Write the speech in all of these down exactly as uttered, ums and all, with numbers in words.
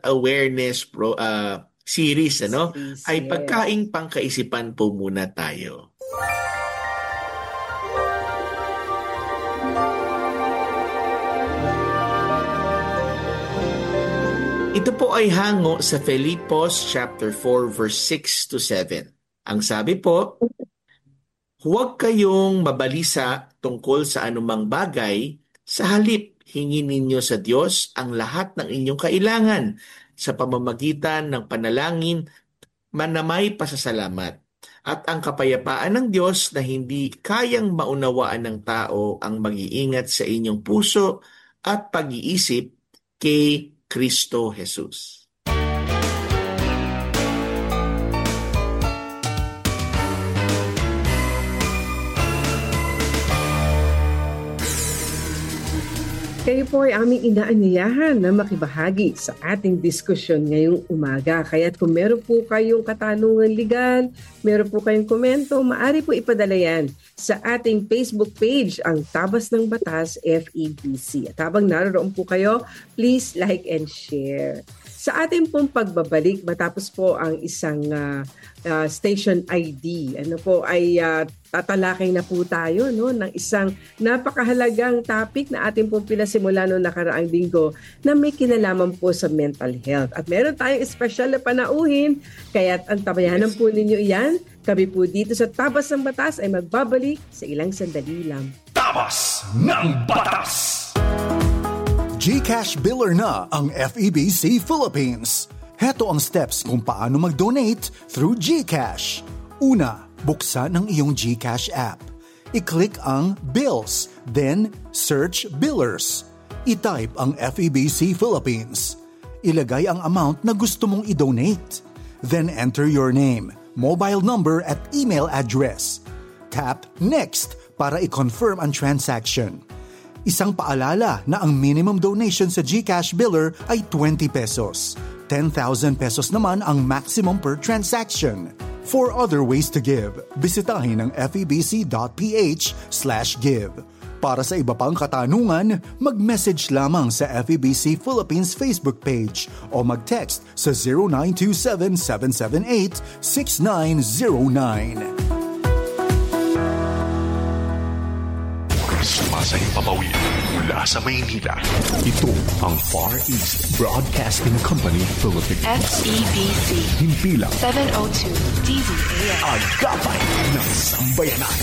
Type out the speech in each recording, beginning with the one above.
awareness pro, uh, series, ano, Series, ay yes. pagkaing pangkaisipan po muna tayo. Ito po ay hango sa Filipos chapter four verse six to seven. Ang sabi po, huwag kayong mabalisa tungkol sa anumang bagay, sa halip hingin ninyo sa Diyos ang lahat ng inyong kailangan sa pamamagitan ng panalangin manamay pasasalamat. At ang kapayapaan ng Diyos na hindi kayang maunawaan ng tao ang mag-iingat sa inyong puso at pag-iisip kay Kristo Jesus. Kayo po ay aming inaanyayahan na makibahagi sa ating diskusyon ngayong umaga. Kaya't kung meron po kayong katanungan legal, meron po kayong komento, maaari po ipadala yan sa ating Facebook page, ang Tabas ng Batas F E B C. At habang naroon po kayo, please like and share. Sa ating pong pagbabalik, matapos po ang isang uh, uh, station I D, ano po ay uh, tatalakay na po tayo no, ng isang napakahalagang topic na ating pong pinasimula noong nakaraang linggo na may kinalaman po sa mental health. At meron tayong espesyal na panauhin, kaya't antabayanan po ninyo iyan. Kami po dito sa Tabas ng Batas ay magbabalik sa ilang sandali lang. Tabas ng Batas! GCash Biller na ang F E B C Philippines. Heto ang steps kung paano mag-donate through GCash. Una, buksan ang iyong GCash app. I-click ang Bills, then search Billers. I-type ang F E B C Philippines. Ilagay ang amount na gusto mong i-donate. Then enter your name, mobile number at email address. Tap Next para i-confirm ang transaction. Isang paalala na ang minimum donation sa GCash Biller ay twenty pesos. ten thousand pesos naman ang maximum per transaction. For other ways to give, bisitahin ang febc.ph slash give. Para sa iba pang katanungan, mag-message lamang sa F E B C Philippines Facebook page o mag-text sa zero nine two seven, seven seven eight, six nine zero nine. Sumasayang papawid mula sa Maynila. Ito ang Far East Broadcasting Company Philippines. F E B C. Himpilang seven oh two D Z A M. Agapay ng Sambayanan.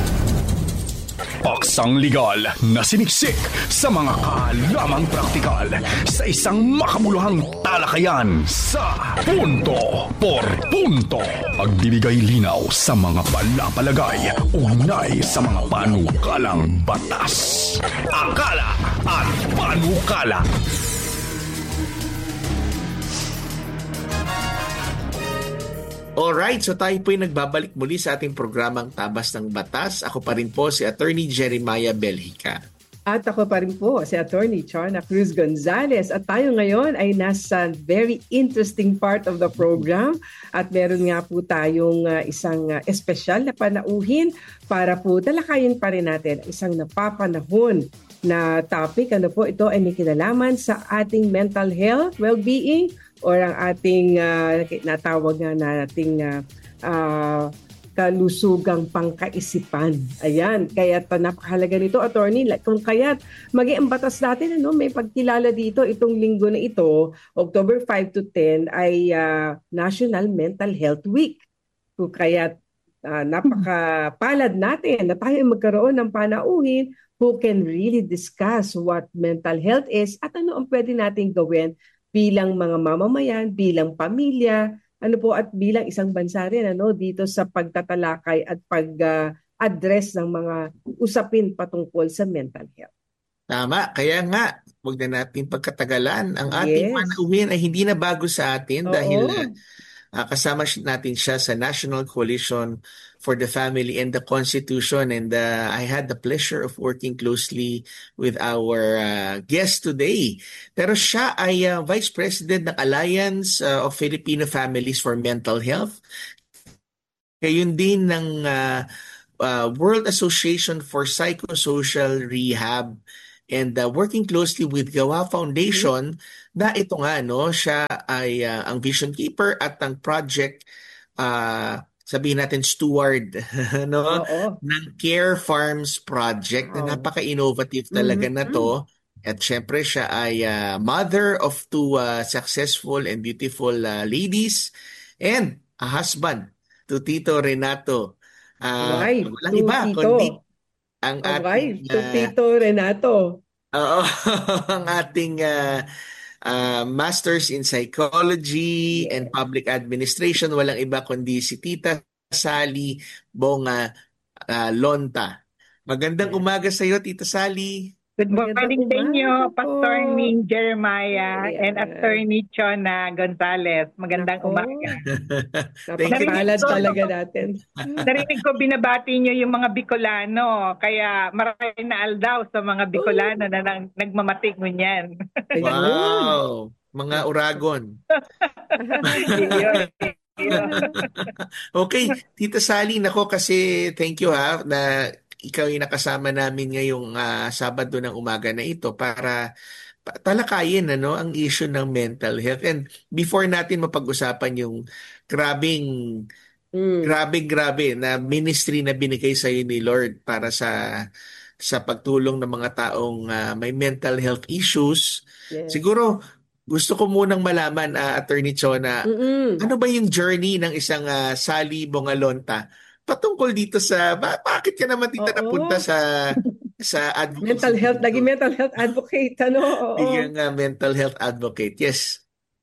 Paksang legal na siniksik sa mga kaalamang praktikal sa isang makabuluhang talakayan sa Punto por Punto. Pagbibigay linaw sa mga palapalagay ugnay sa mga panukalang batas, akala at panukala. Alright, so tayo po'y nagbabalik muli sa ating programang Tabas ng Batas. Ako pa rin po si Attorney Jeremiah Belhica. At ako pa rin po si Attorney Charna Cruz Gonzalez. At tayo ngayon ay nasa very interesting part of the program. At meron nga po tayong uh, isang uh, espesyal na panauhin para po talakayin pa rin natin isang napapanahon na topic. Ano po ito ay may kinalaman sa ating mental health, well-being, or ang ating uh, natawag nga nating uh, uh, kalusugang pangkaisipan. Ayan, kaya napakahalaga nito, attorney. Kung kaya't maging ang batas natin, ano, may pagkilala dito itong linggo na ito, October five to ten, ay uh, National Mental Health Week. Kung kaya't uh, napakapalad natin na tayo magkaroon ng panauhin who can really discuss what mental health is at ano ang pwede natin gawin bilang mga mamamayan, bilang pamilya, ano po at bilang isang bansa rin ano dito sa pagtatalakay at pag-address uh, ng mga usapin patungkol sa mental health. Tama, kaya nga wag na natin pagkatagalan. Ang ating Yes. panauhin ay hindi na bago sa atin. Oo. Dahil uh, kasama natin siya sa National Coalition for the Family and the Constitution, and uh, I had the pleasure of working closely with our uh, guest today. Pero siya ay uh, Vice President ng Alliance uh, of Filipino Families for Mental Health. Gayon din ng uh, uh, World Association for Psychosocial Rehab and uh, working closely with Gawa Foundation na ito nga no, siya ay uh, ang vision keeper at ang project uh, sabihin natin steward no Oo. ng Care Farms project na Wow. napaka-innovative talaga Mhm. na to. At syempre siya ay uh, mother of two uh, successful and beautiful uh, ladies and a husband to Tito Renato. Uh, Wife walang to iba Tito. kundi ang A ating wife to uh, Tito Renato. oo, ang ating uh, uh, Masters in Psychology Yes. and Public Administration. Walang iba kundi si Tita Sally Bonga uh, Lonta. Magandang Yes. umaga sa iyo, Tita Sally. Good Magandang morning sa inyo, umaga po. Pastor Ning Jeremiah and Ayan. Attorney Chona Gonzalez. Magandang Nako. umaga. Thank you. Napakapalad Narinig ko- talaga natin. Narinig ko binabati niyo yung mga Bicolano, kaya marami na aldaw sa mga Bicolano na nang, nagmamatik ngunyan. Ayun. Wow! Mga Uragon. Yun, yun. Okay, Tita Sally, nako kasi thank you ha na ikaw ay nakasama namin ngayong ah, Sabado ng umaga na ito para pa- talakayin ano ang issue ng mental health. And before natin mapag-usapan yung grabing Mm. grabe grabe na ministry na binigay sa iyo ni Lord para sa sa pagtulong ng mga taong ah, may mental health issues. Yes. Siguro gusto ko munang malaman ah, Attorney Chona, Mm-mm. ano ba yung journey ng isang uh, Sally Bongalonta patungkol dito sa ba- bakit ka naman tita Oo. napunta sa sa advocacy? Mental health, naging mental health advocate, ano? Oo. Bigyan nga mental health advocate. Yes.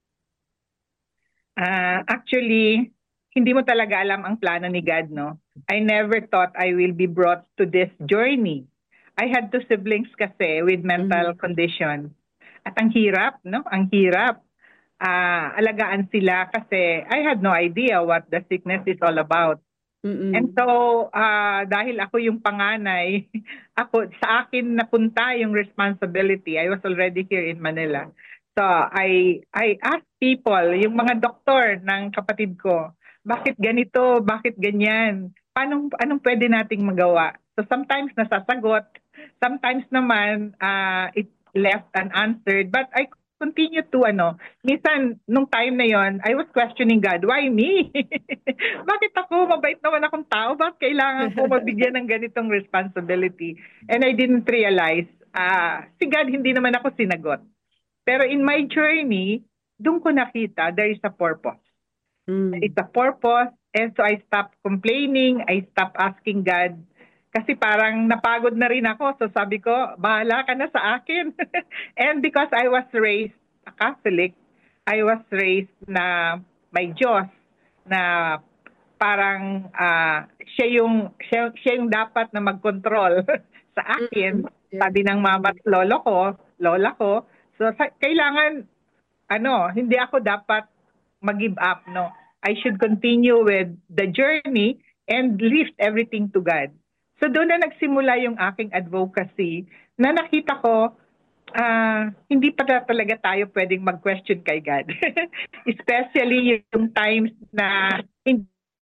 Ah, actually, hindi mo talaga alam ang plano ni God, no? I never thought I will be brought to this journey. I had two siblings kasi with mental condition. At ang hirap, no? Ang hirap. Ah, alagaan sila kasi I had no idea what the sickness is all about. Mm-mm. And so, ah, dahil ako yung panganay, ako sa akin napunta yung responsibility. I was already here in Manila. So, I I asked people, yung mga doktor ng kapatid ko, bakit ganito, bakit ganyan? Paano anong pwede nating magawa? So sometimes nasasagot, sometimes naman ah, it left unanswered, but I continue to ano, minsan nung time na yon, I was questioning God, why me? Bakit ako? Mabait naman akong tao, bakit kailangan ko mabigyan ng ganitong responsibility? And I didn't realize, ah, si God hindi naman ako sinagot. Pero in my journey, doon ko nakita there is a purpose. Mm. There is a purpose, and so I stopped complaining, I stopped asking God, kasi parang napagod na rin ako. So sabi ko, bahala ka na sa akin. And because I was raised a Catholic, I was raised na may Diyos, na parang ah, siya, yung, siya, siya yung dapat na mag-control sa akin. Mm-mm. Yeah. Sabi ng mama at lolo ko, lola ko. So sa, kailangan, ano, hindi ako dapat mag-give up, no? I should continue with the journey and lift everything to God. So doon na nagsimula yung aking advocacy na nakita ko, ah, hindi pa talaga tayo pwedeng mag-question kay God. Especially yung times na hindi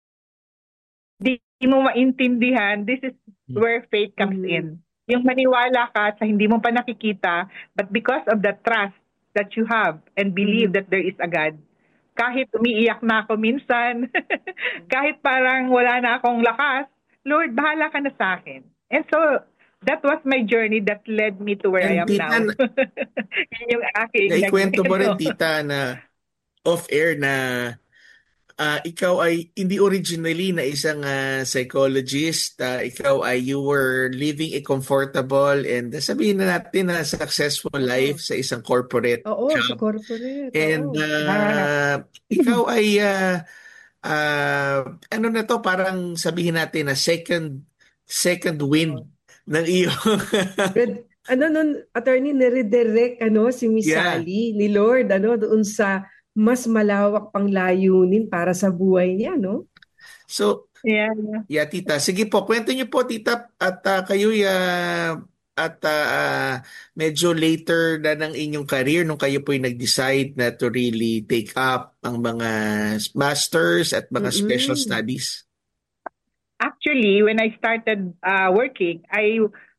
mo maintindihan, this is where faith comes in. Yung maniwala ka sa hindi mo pa nakikita, but because of the trust that you have and believe that there is a God, kahit umiiyak na ako minsan, kahit parang wala na akong lakas, Lord, bahala ka na sa akin. And so, that was my journey that led me to where And I am tita, now. Yan yung aking naikwento mo rin nag- tita na off-air na ah, ikaw ay hindi originally na isang ah, psychologist. Ah, ikaw ay you were living a comfortable and sabihin na natin na successful life sa isang corporate Oo, sa job. corporate. And Oo. ah, ikaw ay ah, ah, ano na to parang sabihin natin na second second wind ng iyong Red, ano nun, attorney, niredirect ano, si Miss Yeah. Sally, ni Lord, ano, doon sa mas malawak pang layunin para sa buhay niya, no? so Yeah. yeah tita sige po kwento niyo po tita at ah, kayo ah, at ah, ah, medyo later na ng inyong career nung kayo po nag-decide na to really take up ang mga masters at mga Mm-mm. special studies. Actually, when I started uh, working, I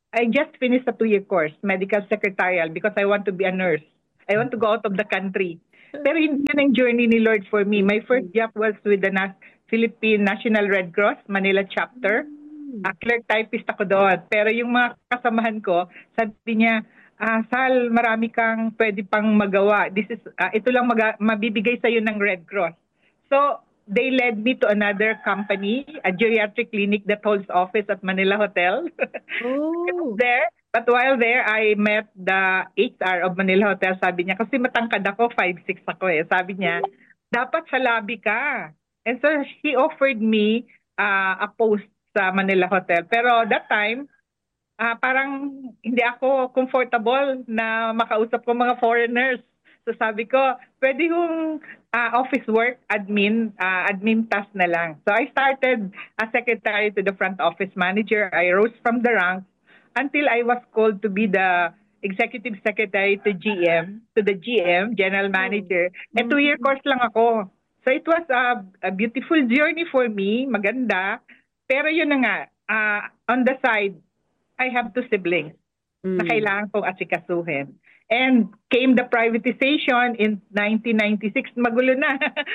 I just finished a two-year course, medical secretarial, because I want to be a nurse. I want to go out of the country. Pero hindi yan ang journey ni Lord for me. My first job was with the Nas- Philippine National Red Cross, Manila chapter. Uh, clerk typist ako doon. Pero yung mga kasamahan ko, sabi niya, ah, Sal, marami kang pwede pang magawa. This is, ah, ito lang maga- mabibigay sa'yo ng Red Cross. So, they led me to another company, a geriatric clinic that holds office at Manila Hotel. Oh. there, but while there, I met the H R of Manila Hotel. Sabi niya, kasi matangkad ako, five six ako eh. Sabi niya, dapat sa lobby ka. And so, she offered me uh, a post sa Manila Hotel. Pero that time, uh, parang hindi ako comfortable na makausap ko mga foreigners. So sabi ko, pwede yung uh, office work, admin, uh, admin task na lang. So I started as secretary to the front office manager. I rose from the ranks until I was called to be the executive secretary to G M, to the G M, general manager. And two-year course lang ako. So it was a, a beautiful journey for me, maganda. Pero yun na nga, uh, on the side, I have two siblings na kailangan kong asikasuhin. And came the privatization in nineteen ninety-six, magulo na.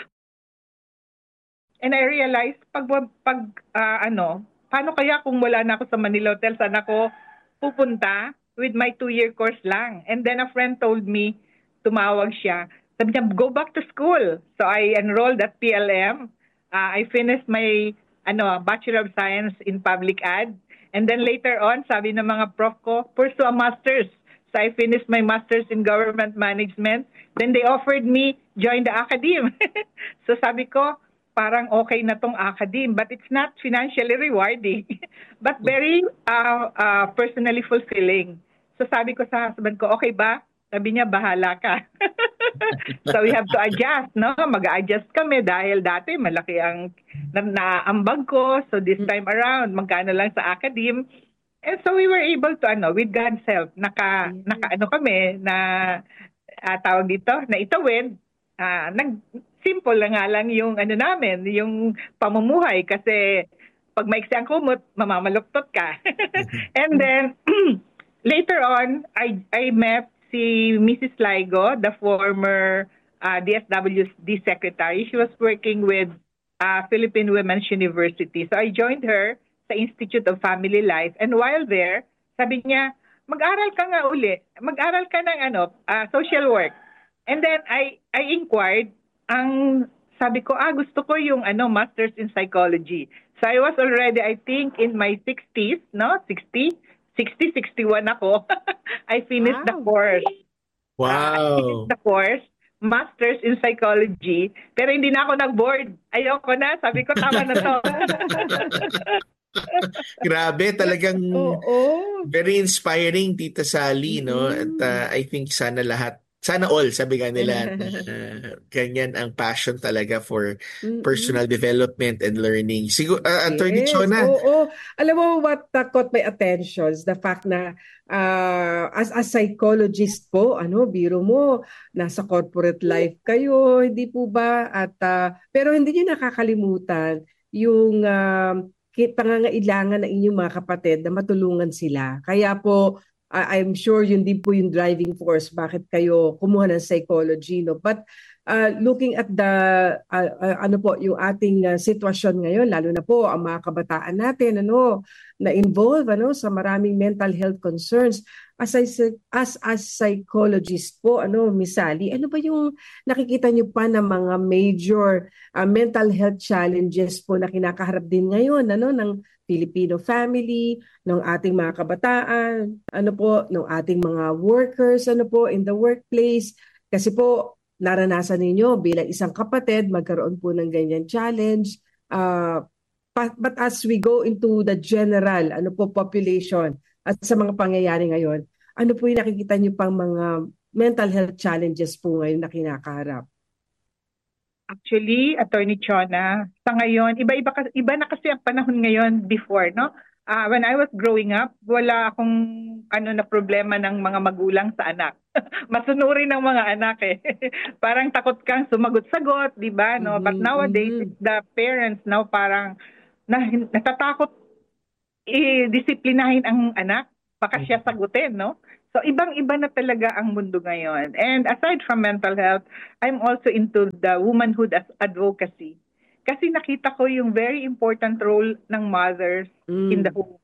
And I realized, pag, pag uh, ano, paano kaya kung wala na ako sa Manila Hotel, saan ako pupunta with my two-year course lang? And then a friend told me, tumawag siya, sabi niya, go back to school. So I enrolled at P L M. Uh, I finished my ano, Bachelor of Science in Public Ad. And then later on, sabi ng mga prof ko, pursue a master's. So I finished my master's in government management. Then they offered me join the academe. So sabi ko, parang okay na tong academe, but it's not financially rewarding, but very uh, uh, personally fulfilling. So sabi ko sa husband ko, okay ba? Sabi niya, bahala ka. So we have to adjust, no? Mag-a-adjust kami dahil dati malaki ang na naambag ko. So this time around, magkano lang sa academe. And so we were able to, ano, with God's help, naka, naka ano kami, na uh, tawag dito, na itawid. Uh, nag, simple lang nga lang yung ano namin, yung pamumuhay. Kasi pag maiksi ang kumot, mamamaluktot ka. And then, later on, I, I met si Missus Laigo, the former uh, D S W D secretary. She was working with uh, Philippine Women's University. So I joined her sa Institute of Family Life. And while there, sabi niya, mag-aral ka nga uli. Mag-aral ka ng ano, uh, social work. And then I I inquired, ang sabi ko, ah, gusto ko yung ano, Masters in Psychology. So I was already, I think, in my sixties, no? sixty? sixty, sixty-one ako. I finished wow. the course. Wow. Uh, I finished the course, Masters in Psychology. Pero hindi na ako nag-board. Ayoko na. Sabi ko, tama na to. Grabe, talagang oh, oh. very inspiring, Tita Sally, no? At uh, I think sana lahat, sana all, sabi nga nila, uh, ganyan ang passion talaga for personal development and learning. Siguro, uh, Attorney yes. Chona. Oo, oh, alam mo what uh, caught my attention is the fact na uh, as a psychologist po, ano, biro mo, nasa corporate life kayo, hindi po ba? At, uh, pero hindi niyo nakakalimutan yung uh, pangangailangan ng inyong mga kapatid na matulungan sila. Kaya po, uh, I'm sure yun din po yung driving force bakit kayo kumuha ng psychology. No? But uh, looking at the, uh, uh, ano po, yung ating uh, sitwasyon ngayon, lalo na po ang mga kabataan natin, ano, na involve ano, sa maraming mental health concerns. As I said, as as psychologist po, ano, Miss Sally, ano ba yung nakikita niyo pa ng mga major uh, mental health challenges po na kinakaharap din ngayon, ano, ng Filipino family, ng ating mga kabataan, ano po, ng ating mga workers, ano po, in the workplace. Kasi po, naranasan ninyo bilang isang kapatid, magkaroon po ng ganyan challenge. Uh, but, but as we go into the general, ano po, population, at sa mga pangyayari ngayon, ano po yung nakikita niyo pang mga mental health challenges po ngayon na kinakaharap? Actually, Attorney Chona, sa ngayon, iba-iba iba na kasi ang panahon ngayon before, no? Uh, when I was growing up, wala akong ano na problema ng mga magulang sa anak. Masunurin ng mga anak eh. Parang takot kang sumagot-sagot, di ba? No? Mm-hmm. But nowadays, the parents now parang na, natatakot i-disiplinahin ang anak baka siya sagutin, no? So, ibang-iba na talaga ang mundo ngayon. And aside from mental health, I'm also into the womanhood as advocacy. Kasi nakita ko yung very important role ng mothers Mm. in the home.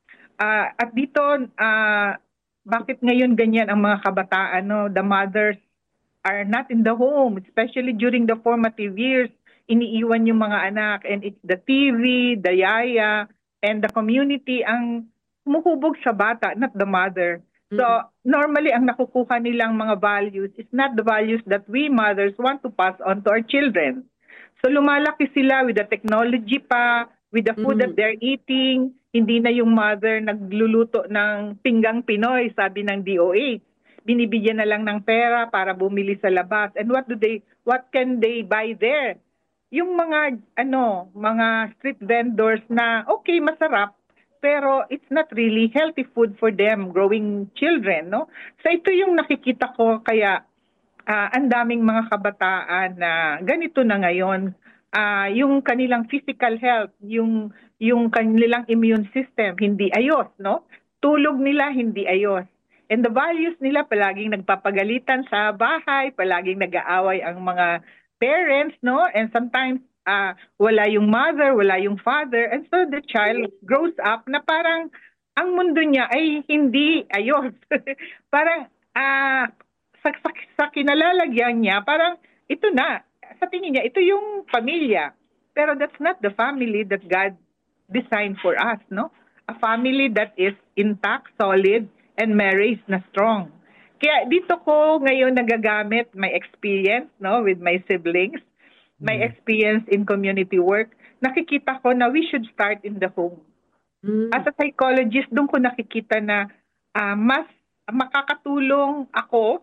Uh, at dito, uh, bakit ngayon ganyan ang mga kabataan, no? The mothers are not in the home, especially during the formative years. Iniiwan yung mga anak, and it's the T V, the yaya, and the community ang humuhubog sa bata, not the mother. So, normally, ang nakukuha nilang mga values is not the values that we mothers want to pass on to our children. So, lumalaki sila with the technology pa, with the food that they're eating. Hindi na yung mother nagluluto ng pinggang Pinoy, sabi ng D O H. Binibigyan na lang ng pera para bumili sa labas. And what do they, what can they buy there? Yung mga, ano, mga street vendors na, okay, masarap, pero it's not really healthy food for them, growing children, no? So ito yung nakikita ko, kaya uh, ang daming mga kabataan na ganito na ngayon, uh, yung kanilang physical health, yung, yung kanilang immune system, hindi ayos, no? Tulog nila, hindi ayos. And the values nila, palaging nagpapagalitan sa bahay, palaging nag-aaway ang mga parents, no? And sometimes, uh, wala yung mother, wala yung father. And so the child grows up na parang ang mundo niya ay hindi ayos. Parang uh, sa, sa, sa kinalalagyan niya, parang ito na. Sa tingin niya, ito yung pamilya. Pero that's not the family that God designed for us, no? A family that is intact, solid, and marriage na strong. Kaya dito ko ngayon nagagamit my experience, no, with my siblings, my mm. experience in community work. Nakikita ko na we should start in the home. Mm. As a psychologist, doon ko nakikita na uh, mas makakatulong ako,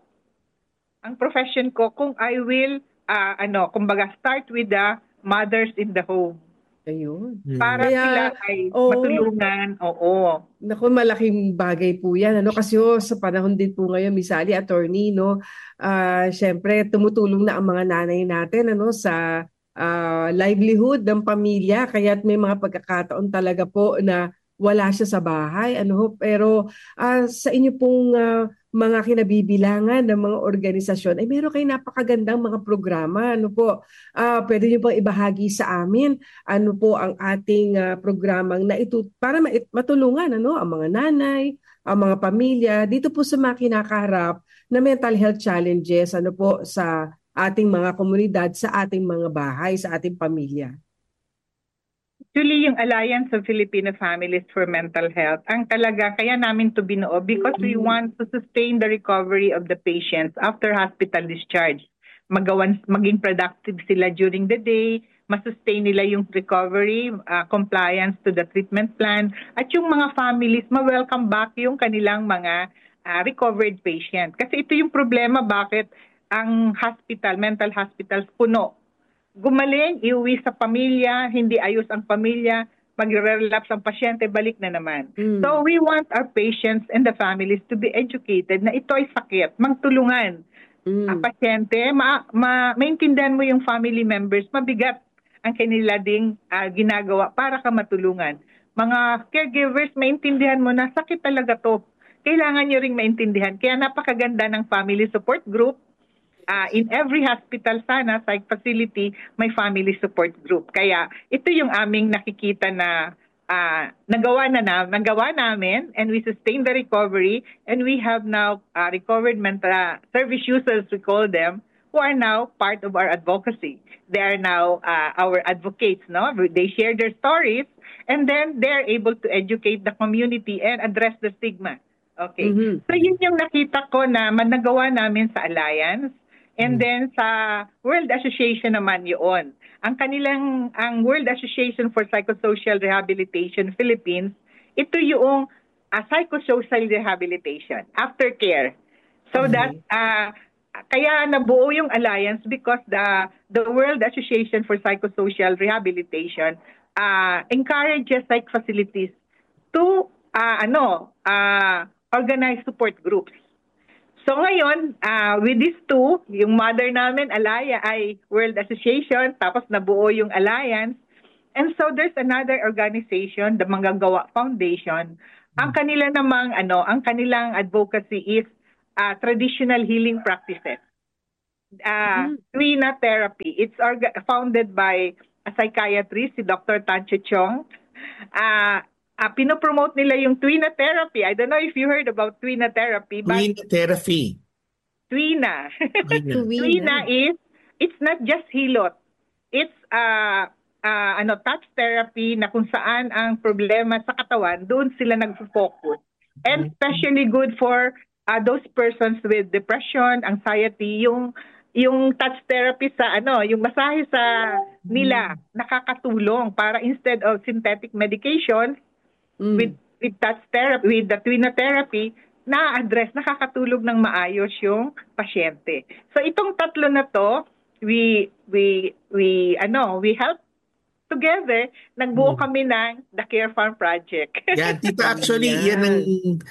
ang profession ko, kung I will, uh, ano, kumbaga start with the mothers in the home. Ayun. Para Kaya, sila ay oo, matulungan. Oo. Naku, malaking bagay po yan. Ano? Kasi oh, sa panahon din po ngayon, Miss Sally, attorney, no? Uh, Siyempre, tumutulong na ang mga nanay natin ano, sa uh, livelihood ng pamilya. Kaya't may mga pagkakataon talaga po na wala siya sa bahay. Ano? Pero uh, sa inyo pong uh, mga kinabibilangan ng mga organisasyon, ay meron kayong napakagandang mga programa. Ano po, uh, pwede niyo pong ibahagi sa amin ano po ang ating uh, programang na ito para matulungan ano, ang mga nanay, ang mga pamilya, dito po sa mga kinakaharap na mental health challenges ano po, sa ating mga komunidad, sa ating mga bahay, sa ating pamilya. Actually, yung Alliance of Filipino Families for Mental Health, ang talaga kaya namin to binuo because we want to sustain the recovery of the patients after hospital discharge. Magawan, maging productive sila during the day, masustain nila yung recovery, uh, compliance to the treatment plan, at yung mga families, ma-welcome back yung kanilang mga uh, recovered patient. Kasi ito yung problema bakit ang hospital, mental hospitals puno. Gumaling, iuwi sa pamilya, hindi ayos ang pamilya, magre-relapse ang pasyente, balik na naman. Mm. So we want our patients and the families to be educated na ito ay sakit, magtulungan. Mm. Ang pasyente, ma- ma- maintindihan mo yung family members, mabigat ang kanila ding uh, ginagawa para ka matulungan. Mga caregivers, maintindihan mo na sakit talaga to. Kailangan nyo ring maintindihan. Kaya napakaganda ng family support group. Uh, in every hospital sana, psych facility, may family support group. Kaya ito yung aming nakikita na uh, nagawa na, na nagawa namin, and we sustain the recovery, and we have now uh, recovered mental uh, service users, we call them, who are now part of our advocacy. They are now uh, our advocates, no? They share their stories, and then they're able to educate the community and address the stigma. Okay. Mm-hmm. So yun yung nakita ko na managawa namin sa Alliance. And then sa World Association naman yun. Ang kanilang, ang World Association for Psychosocial Rehabilitation Philippines, ito yung uh, psychosocial rehabilitation, aftercare. So mm-hmm. that, uh, kaya nabuo yung alliance because the the World Association for Psychosocial Rehabilitation uh, encourages psych facilities to uh, ano uh, organize support groups. So ngayon, uh, with these two, yung mother namin, Alaya, ay World Association, tapos nabuo yung Alliance. And so there's another organization, the Manggagawa Foundation, Ang kanila namang ano, ang kanilang advocacy is uh, traditional healing practices. Uh, Mm. Tuina therapy. It's orga- founded by a psychiatrist, si Doctor Tan Chu Chong. Uh, uh, pinopromote nila yung Tuina therapy. I don't know if you heard about Tuina therapy, but Twin therapy. Tuina. Twin. Tuwina. Tuina is, it's not just hilot. It's uh, uh, ano, touch therapy na kung saan ang problema sa katawan, doon sila nag-focus. And especially good for uh, those persons with depression, anxiety, yung yung touch therapy sa ano, yung masahe sa nila nakakatulong para instead of synthetic medication Mm. with with touch therapy, with the Tuina therapy, na-address, nakakatulog ng maayos yung pasyente. So itong tatlo na to, we we we ano, we help together, nagbuo kami ng The Care Farm Project. Yan, tita, actually, yan Yan. ang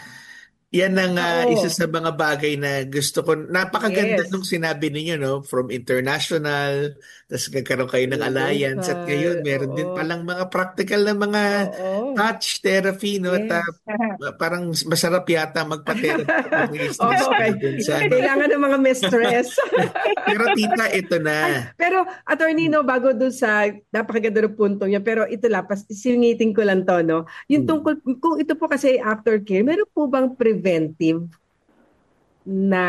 yan ang ah, Oo. isa sa mga bagay na gusto ko. Napakaganda Yes. nung sinabi ninyo, no? From international, tapos nagkaroon kayo ng alliance. At ngayon, meron din Oo. palang mga practical na mga Oo. touch therapy, no? At Yes. ah, parang masarap yata magpa-therapy sa mga Oo, isda okay. dun sa ano. Kailangan ng mga may stress. Pero tita, ito na. Pero, Attorney, no, bago dun sa napakaganda ng punto niya, pero ito lang, pas, singitin ko lang to, no? Yung Hmm. tungkol, kung ito po kasi aftercare, meron po bang preventive na,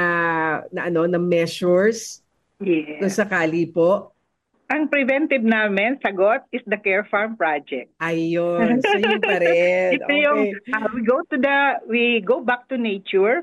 na ano, na measures Yeah. kung sakali po? Ang preventive namin, sagot, is the Care Farm Project. Ayun, so yun pa rin. Ito yung, Okay. uh, we go to the, we go back to nature,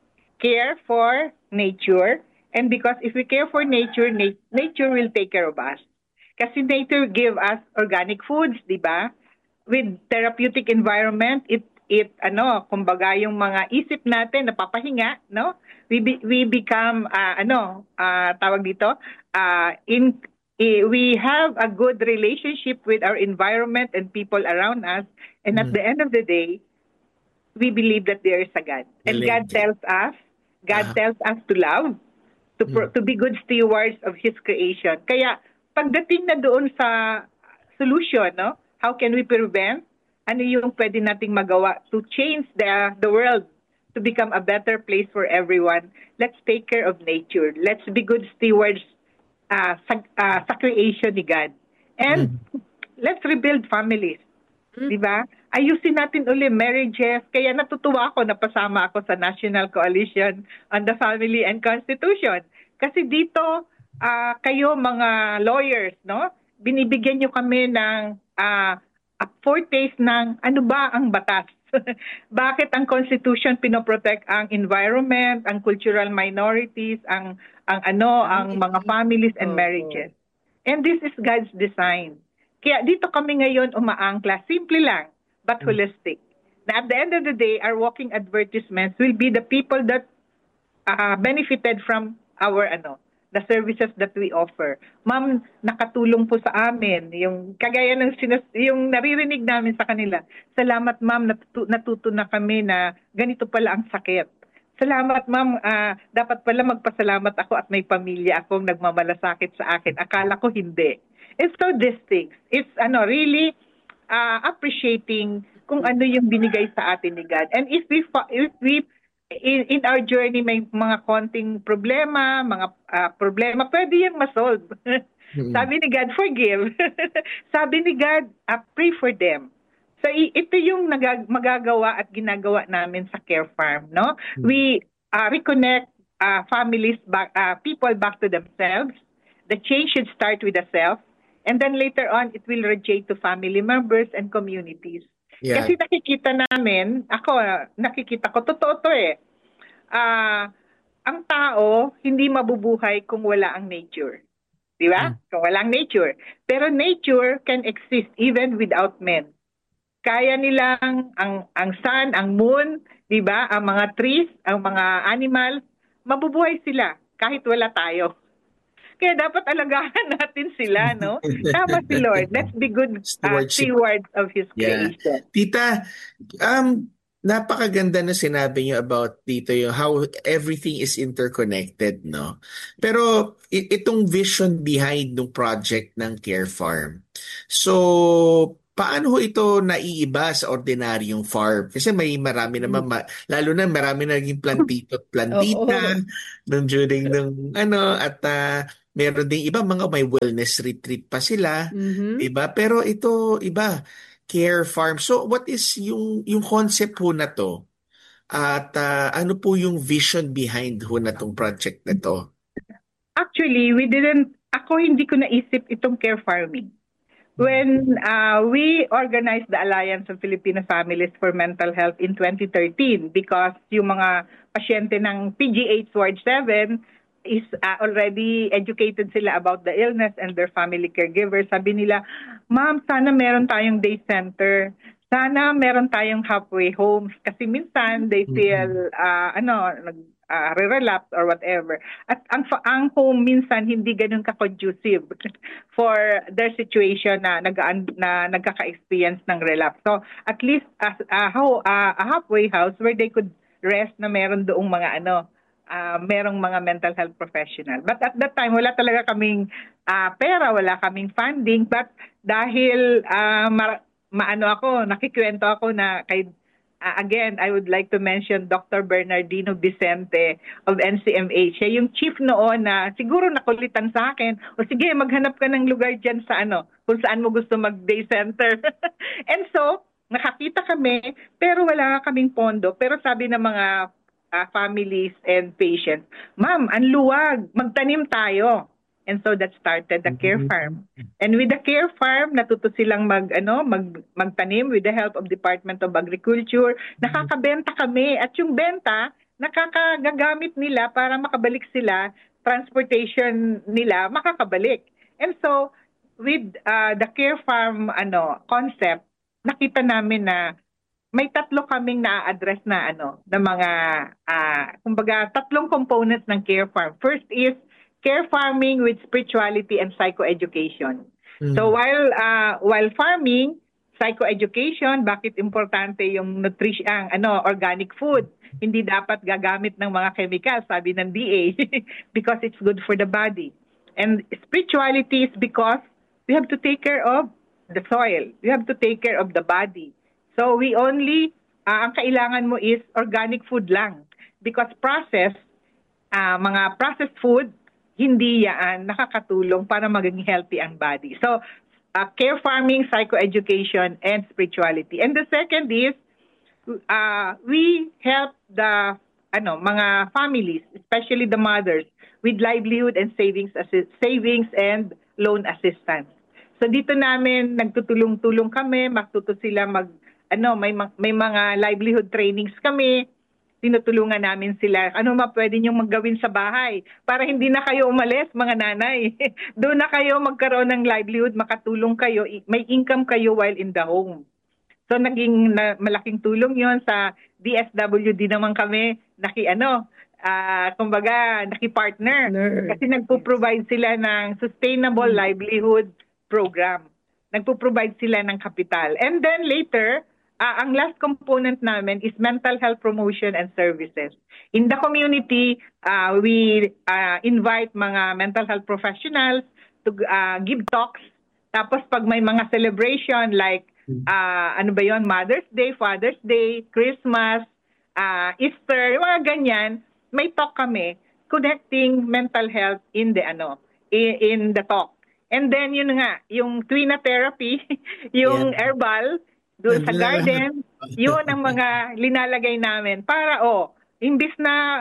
care for nature, and because if we care for nature, na- nature will take care of us. Kasi nature give us organic foods, di ba? With therapeutic environment, it it ano, kumbaga yung mga isip natin napapahinga, no? We be, we become uh, ano, uh, tawag dito, uh, in eh, we have a good relationship with our environment and people around us, and at Mm. the end of the day, we believe that there is a God. And Galing. God tells us, God Ah. tells us to love, to pro- to be good stewards of His creation. Kaya pagdating na doon sa solution, no? How can we prevent? Ano yung pwede nating magawa to change the the world to become a better place for everyone? Let's take care of nature. Let's be good stewards uh, sa, uh, sa creation ni God. And let's rebuild families. Di ba? Ayusin natin uli marriages. Kaya natutuwa ako, napasama ako sa National Coalition on the Family and Constitution. Kasi dito, ah, kayo mga lawyers, no? Binibigyan nyo kami ng ah, a foretaste ng ano ba ang batas. Bakit ang Constitution pinoprotect ang environment, ang cultural minorities, ang ang ano, ang mga families and Oo. marriages. And this is God's design. Kaya dito kami ngayon umaangkla, simple lang, but holistic. Na at the end of the day, our walking advertisements will be the people that uh, benefited from our ano, the services that we offer. Ma'am, nakatulong po sa amin yung kagaya ng sinas- yung naririnig namin sa kanila. Salamat ma'am, natutu- natuto na kami na ganito pala ang sakit. Salamat ma'am, ah, dapat pala magpasalamat ako at may pamilya akong nagmamalasakit sa akin. Akala ko hindi. It's so these things. It's ano really ah, appreciating kung ano yung binigay sa atin ni God. And if we fa- if we in, in our journey may mga konting problema, mga ah, problema, pwede yung ma-solve. Sabi ni God, forgive. Sabi ni God, ah, pray for them. So i- ito yung nagag- magagawa at ginagawa namin sa Care Farm, no? We ah, reconnect ah, families back, ah, people back to themselves. The change should start with the self, and then later on it will radiate to family members and communities. Yeah. Kasi nakikita namin, ako, nakikita ko, totoo to eh. Ah, ang tao, hindi mabubuhay kung wala ang nature. Di ba? Kung walang nature. Pero nature can exist even without men. Kaya nilang ang, ang sun, ang moon, di ba? Ang mga trees, ang mga animals, mabubuhay sila kahit wala tayo. Kaya dapat alagaan natin sila, no? Tama si Lord. Let's be good uh, Stewardship. stewards of His Yeah. creation. Tita, um, napakaganda na sinabi niyo about dito yung how everything is interconnected, no? Pero i- itong vision behind ng project ng Care Farm. So, paano ho ito naiiba sa ordinaryong farm? Kasi may marami naman, ma- lalo na marami na naging plantito at plantita Oo. nung during ng ano, at ah, meron ding iba mga may wellness retreat pa sila, Mhm. iba. Pero ito iba, care farm. So what is yung yung concept ho na to? At ah, ano po yung vision behind ho na tong project na to? Actually, we didn't, ako hindi ko naisip itong care farming. When uh, we organized the Alliance of Filipino Families for Mental Health in twenty thirteen, because yung mga pasyente ng P G H Ward seven is uh, already educated sila about the illness and their family caregivers. Sabi nila, ma'am, sana meron tayong day center. Sana meron tayong halfway homes. Kasi minsan they feel, uh, ano, nag, uh, re-relapse or whatever. At ang, fa- ang home minsan hindi ganun ka-conducive for their situation na, nag, na nagkaka-experience ng relapse. So at least as, uh, how, uh, a halfway house where they could rest na meron doong mga ano, uh, merong mga mental health professional. But at that time, wala talaga kaming uh, pera, wala kaming funding. But dahil uh, mar- maano ako, nakikwento ako na kay Uh, again, I would like to mention Doctor Bernardino Vicente of N C M H. Siya yung chief noon na siguro nakulitan sa akin, o sige, maghanap ka ng lugar dyan sa ano, kung saan mo gusto mag-day center. And so, nakakita kami, pero wala kaming pondo. Pero sabi ng mga uh, families and patients, ma'am, ang luwag, magtanim tayo. And so that started the care farm. And with the care farm, natuto silang mag ano, mag magtanim with the help of Department of Agriculture. Nakakabenta kami at yung benta nakakagagamit nila para makabalik sila, transportation nila makakabalik. And so with uh, the care farm ano concept, nakita namin na may tatlo kaming na-address na ano, na mga uh, kumbaga tatlong components ng care farm. First is care farming with spirituality and psychoeducation. Mm. So while uh, while farming, psychoeducation, bakit importante yung nutrition, ang ano, organic food? Hindi dapat gagamit ng mga chemicals, sabi ng D A, because it's good for the body. And spirituality is because we have to take care of the soil. We have to take care of the body. So we only, uh, ang kailangan mo is organic food lang. Because processed, uh, mga processed food, hindi yan nakakatulong para maging healthy ang body. So, uh, care farming, psychoeducation, and spirituality. And the second is, uh, we help the ano mga families, especially the mothers, with livelihood and savings assi- savings and loan assistance. So dito namin nagtutulong-tulong kami, matuto sila mag ano may may mga livelihood trainings kami. Tinutulungan namin sila, ano ma pwede niyong maggawin sa bahay para hindi na kayo umalis, mga nanay. Doon na kayo magkaroon ng livelihood, makatulong kayo, may income kayo while in the home. So naging na, malaking tulong yon sa D S W D naman kami, naki ano, uh, kumbaga, naki-partner. Partner. Kasi nagpo-provide sila ng sustainable hmm. livelihood program. Nagpo-provide sila ng kapital. And then later, Uh, ang last component namin is mental health promotion and services. In the community, uh, we uh, invite mga mental health professionals to uh, give talks. Tapos pag may mga celebration like uh, ano ba yon, Mother's Day, Father's Day, Christmas, uh, Easter, mga ganyan, may talk kami connecting mental health in the ano in, in the talk. And then yun nga, yung Twina therapy, yung yeah. herbal, doon sa garden, yun ang mga linalagay namin para, oh, imbis na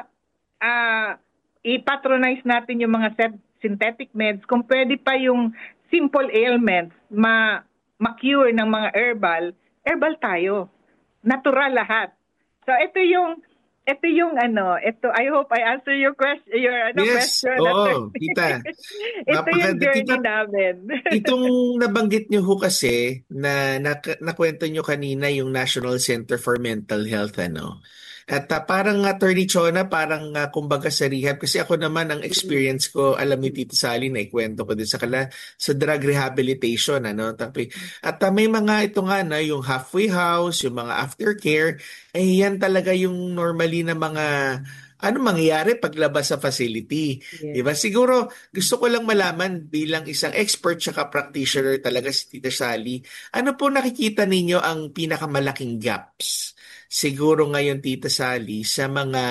uh, i-patronize natin yung mga synthetic meds, kung pwede pa yung simple ailments ma- ma-cure ng mga herbal, herbal tayo. Natural lahat. So, ito yung Ito yung ano, ito, I hope I answer your question, your ano, yes, question. oo, kita. Ito yung journey kita, namin. Itong nabanggit nyo ho kasi, na, na nakwento nyo kanina yung National Center for Mental Health, ano. At uh, parang Attorney Chona, parang uh, kumbaga sa rehab, kasi ako naman ang experience ko, alam ni Tito Sally, na ikwento ko din sa kala, sa drug rehabilitation, ano. Tapi, at uh, may mga ito nga na, yung halfway house, yung mga aftercare, eh yan talaga yung normally na mga ano mangyayari paglabas sa facility. Yes. Diba? Siguro gusto ko lang malaman bilang isang expert tsaka practitioner talaga si Tita Sally, ano po nakikita ninyo ang pinakamalaking gaps? Siguro ngayon Tita Sally sa mga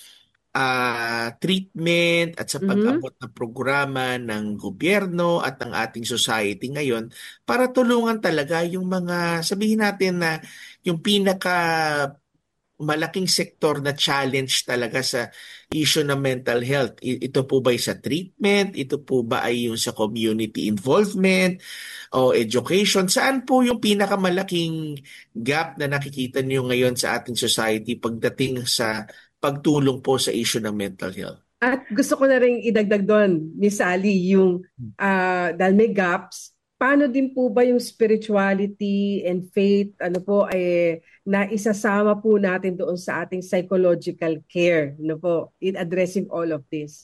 ah, treatment at sa Mhm. pag-abot ng programa ng gobyerno at ng ating society ngayon para tulungan talaga yung mga, sabihin natin na yung pinaka malaking sektor na challenge talaga sa issue ng mental health. I- Ito po ba ay sa treatment? Ito po ba ay yung sa community involvement o education? Saan po yung pinakamalaking gap na nakikita niyo ngayon sa ating society pagdating sa pagtulong po sa issue ng mental health? At gusto ko na rin idagdag doon, Miss Sally, yung ah, dahil may gaps, paano din po ba yung spirituality and faith, ano po, ay na isasama po natin doon sa ating psychological care, ano po, in addressing all of this?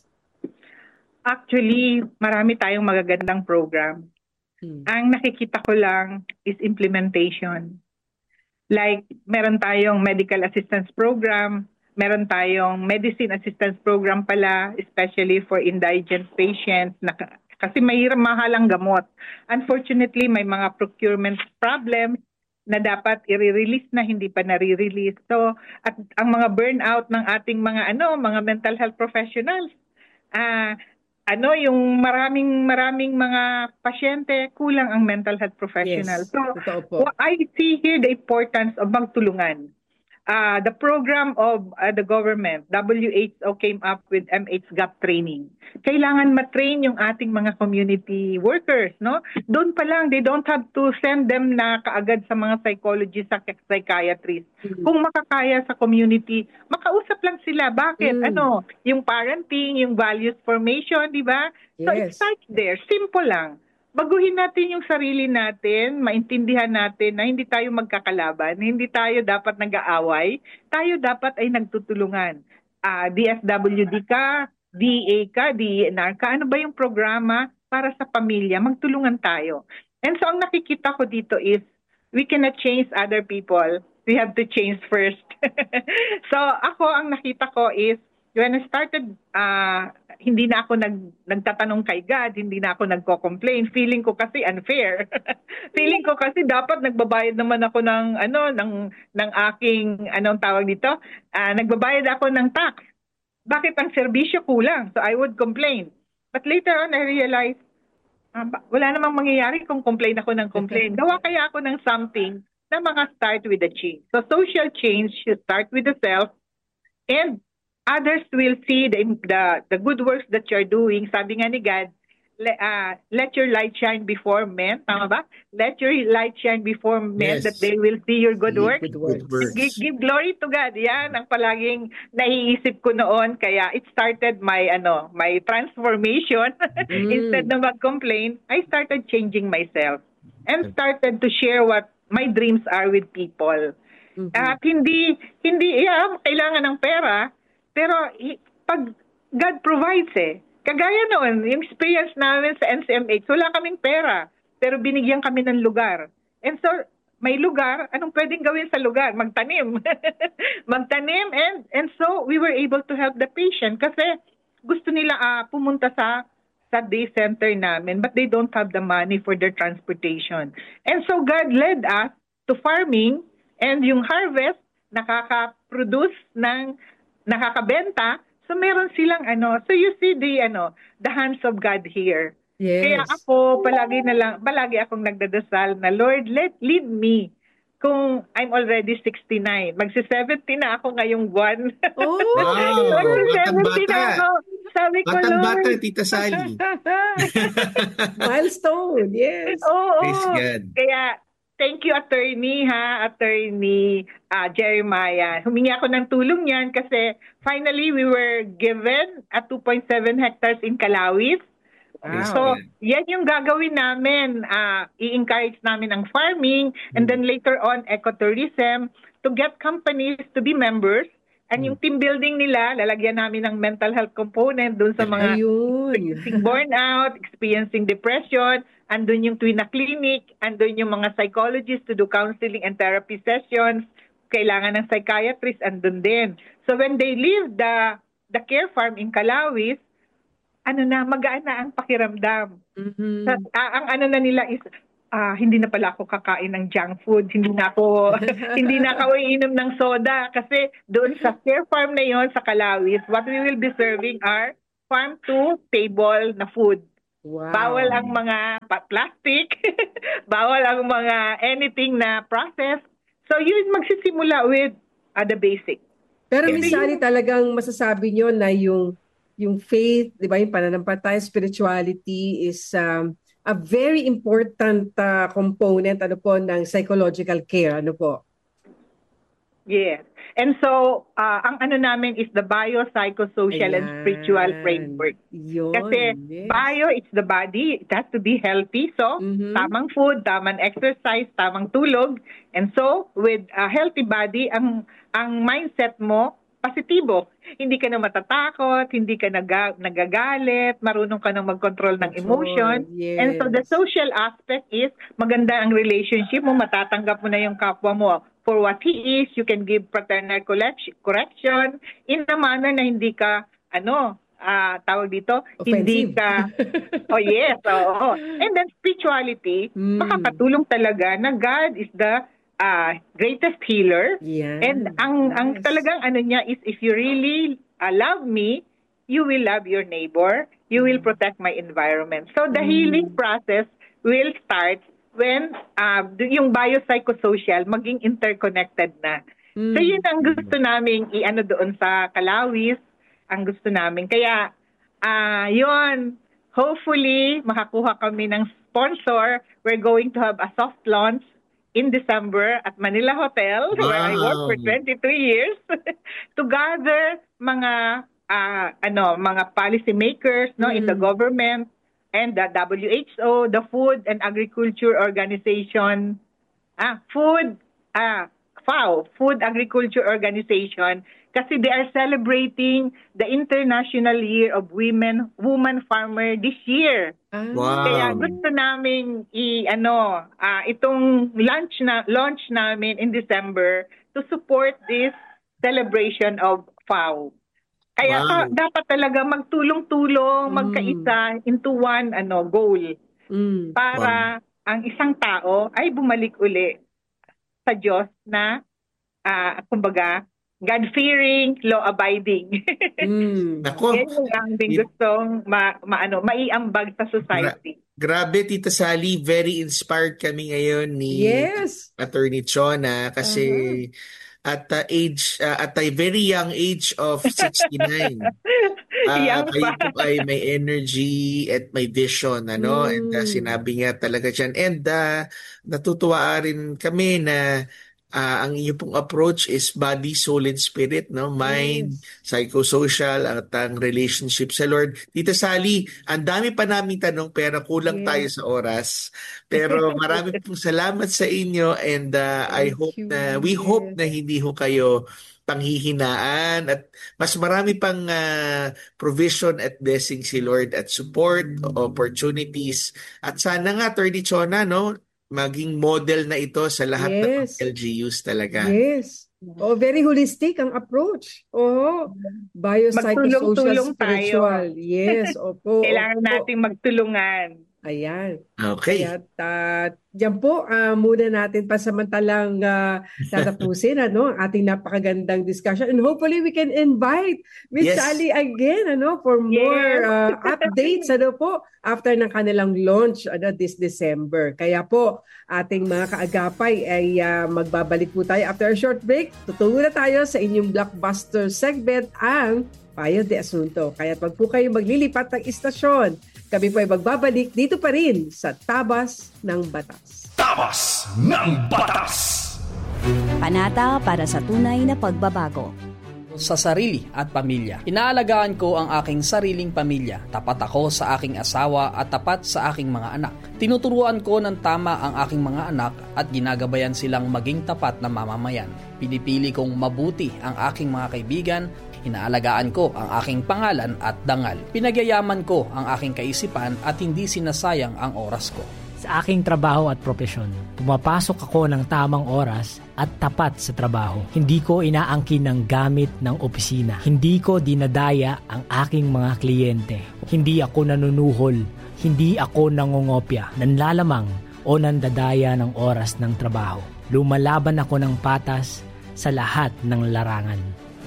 Actually, marami tayong magagandang program. Hmm. Ang nakikita ko lang is implementation. Like, meron tayong medical assistance program, meron tayong medicine assistance program pala, especially for indigent patients, na, kasi mahirap mahalang gamot. Unfortunately, may mga procurement problems na dapat i-release na hindi pa nare-release. So, at ang mga burnout ng ating mga ano, mga mental health professionals, ah ano yung maraming maraming mga pasyente, kulang ang mental health professionals. Yes, So, totoo po. what I see here the importance of magtulungan. Uh, the program of uh, the government, W H O came up with M H gap training. Kailangan matrain yung ating mga community workers, no? Doon pa lang, they don't have to send them na kaagad sa mga psychologists, sa psychiatrists. Mhm. Kung makakaya sa community, makausap lang sila. Bakit? Mm. Ano? Yung parenting, yung values formation, di ba? So it Yes. starts there. Simple lang. Baguhin natin yung sarili natin, maintindihan natin na hindi tayo magkakalaban, hindi tayo dapat nag-aaway, tayo dapat ay nagtutulungan. Ah, D S W D ka, D A ka, D E N R ka, ano ba yung programa para sa pamilya? Magtulungan tayo. And so ang nakikita ko dito is, we cannot change other people. We have to change first. So ako, ang nakita ko is, when I started, uh, hindi na ako nag, nagtatanong kay God, hindi na ako nagko-complain. Feeling ko kasi unfair. Feeling ko kasi dapat nagbabayad naman ako ng ano ng ng aking anong tawag dito? Ah, nagbabayad ako ng tax. Bakit ang serbisyo kulang? So I would complain. But later on I realized ah, ba- wala namang mangyayari kung complain ako ng complain. Gawa kaya ako ng something na mga start with the change. So social change should start with the self, and others will see the, the the good works that you're doing. Sabi nga ni God, le, uh, let your light shine before men. Tama ba? Let your light shine before men, Yes. that they will see your good works. Good works. Good works. Give, give glory to God. Yan ang palaging naiisip ko noon. Kaya it started my ano my transformation. Mm. Instead na mag-complain, I started changing myself and started to share what my dreams are with people. Mhm. At hindi hindi yeah, kailangan ng pera, pero i- pag God provides eh. Kagaya noon, yung experience namin sa N C M H, wala kaming pera, pero binigyan kami ng lugar. And so, may lugar, anong pwedeng gawin sa lugar? Magtanim. Magtanim, and and so we were able to help the patient kasi gusto nila ah, pumunta sa sa day center namin, but they don't have the money for their transportation. And so God led us to farming, and yung harvest, nakaka-produce ng nakakabenta, so meron silang ano, so you see the ano, the hands of God here. Kaya Yes. ako palagi na lang, palagi akong nagdadasal na Lord, let lead me. Kung I'm already sixty-nine, magsi-seventy na ako ngayong buwan. Oh, Wow, magsi-seventy na batang-bata. ako. Sabi ko, Batang bata, Lord. Tita Sally. milestone, yes. Oo. Praise God. Kaya, thank you, attorney, ha, attorney ah, Jeremiah. Humingi ako ng tulong niyan kasi finally we were given a two point seven hectares in Calawis. Praise So, God. yan yung gagawin namin. Ah, i-encourage namin ang farming, and then later on, ecotourism, to get companies to be members. And yung team building nila, lalagyan namin ng mental health component dun sa mga Ayun. experiencing burnout, experiencing depression, andun yung Twina Clinic, andun yung mga psychologists to do counseling and therapy sessions, kailangan ng psychiatrist, andun din. So when they leave the the Care Farm in Calawis, ano na, magaan na ang pakiramdam. Mhm. Sa, ah, ang ano na nila is, ah, hindi na pala ako kakain ng junk food, hindi na ako hindi na ako iinom ng soda kasi doon sa Care Farm na yon sa Calawis, what we will be serving are farm to table na food. Wow. Bawal ang mga pa- plastic, bawal ang mga anything na process. So yun magsisimula with uh, the basic. Pero Hindi Miss Sally, yun- talagang masasabi nyo na yung yung faith, di ba, yung pananampalataya, spirituality is um, a very important uh, component ano po ng psychological care, ano po? Yes. And so, uh, ang ano namin is the biopsychosocial and Ayan. spiritual framework. Yun. Kasi yes. bio, it's the body. It has to be healthy. So, Mhm. tamang food, tamang exercise, tamang tulog. And so, with a healthy body, ang ang mindset mo, positibo. Hindi ka na matatakot, hindi ka naga, nagagalit, marunong ka nang mag-control ng emotion. Yes. And so, the social aspect is, maganda ang relationship mo, matatanggap mo na yung kapwa mo for what he is. You can give fraternal correction in a manner na hindi ka, ano, ah tawag dito, hindi Offensive. ka, oh yes, oo. And then spirituality, Mm. makakatulong talaga na God is the ah, greatest healer. Yan. And ang ang Yes. talagang ano niya is, if you really uh, love me, you will love your neighbor, you will protect my environment. So the Mm. healing process will start when uh, yung biopsychosocial maging interconnected na. Mm. So yun ang gusto namin i-ano doon sa Calawis, ang gusto namin. Kaya ah yun, hopefully makakuha kami ng sponsor. We're going to have a soft launch in December at Manila Hotel, where I worked for Wow. twenty-two years, to gather mga ah, ano mga policy makers no in the Mm. government and the W H O, the Food and Agriculture Organization, ah food ah F A O, Food Agriculture Organization, kasi they are celebrating the International Year of Women Woman Farmer this year. Ah. Wow. Kaya gusto naming i ano ah, itong launch na launch namin in December to support this celebration of F A O. Kaya Wow. ta- dapat talaga magtulong-tulong, Mm. magkaisa into one ano goal Mm. para ang isang tao ay bumalik uli sa Diyos na ah, kumbaga God-fearing, law-abiding. Mm. Nako, Yan yung aming Yun- gustong ma, maano, maiambag sa society. grabe Tita Sally, very inspired kami ngayon ni Yes. Attorney Chona kasi at the age uh, at a very young age of sixty-nine. Ah, Young kayo pa. po ay may energy at may vision, ano, and uh, Mm. sinabi nga talaga dyan. And uh, natutuwa rin kami na ah, ang inyong pong approach is body, soul, and spirit, no? Mind, psychosocial, at ang relationship sa Lord. Tita Sally, ang dami pa namin tanong pero kulang Yes. tayo sa oras. Pero marami pong salamat sa inyo and uh, I Thank hope you. na, we Yes. hope na hindi ho kayo panghihinaan at mas marami pang ah, provision at blessing si Lord at support, opportunities. At sana nga, Attorney Chona, no, maging model na ito sa lahat Yes. ng L G Us talaga. Yes. Oh, very holistic ang approach. Oh, biopsychosocial, Magtulong-tulong tayo. spiritual. Yes, opo. Kailangan opo. nating magtulungan. Ayan. Okay. Kaya uh, diyan po ah, muna natin pasamantalang uh, tatapusin ano, ang ating napakagandang discussion. And hopefully we can invite Miss Yes. Sally again ano, for more Yes. uh, updates ano po after ng kanilang launch ano, this December. Kaya po ating mga kaagapay ay uh, magbabalik po tayo after a short break. Tutungo na tayo sa inyong blockbuster segment, ang Payo de Asunto. Kaya wag po kayo maglilipat ng istasyon. Kami po ay magbabalik dito pa rin sa Tabas ng Batas. Tabas ng Batas! Panata para sa tunay na pagbabago. Sa sarili at pamilya. Inaalagaan ko ang aking sariling pamilya. Tapat ako sa aking asawa at tapat sa aking mga anak. Tinuturuan ko ng tama ang aking mga anak at ginagabayan silang maging tapat na mamamayan. Pinipili kong mabuti ang aking mga kaibigan. Inaalagaan ko ang aking pangalan at dangal. Pinagyayaman ko ang aking kaisipan at hindi sinasayang ang oras ko. Sa aking trabaho at propesyon, pumapasok ako ng tamang oras at tapat sa trabaho. Hindi ko inaangkin ng gamit ng opisina. Hindi ko dinadaya ang aking mga kliyente. Hindi ako nanunuhol. Hindi ako nangongopya, nanlalamang o nandadaya ng oras ng trabaho. Lumalaban ako ng patas sa lahat ng larangan.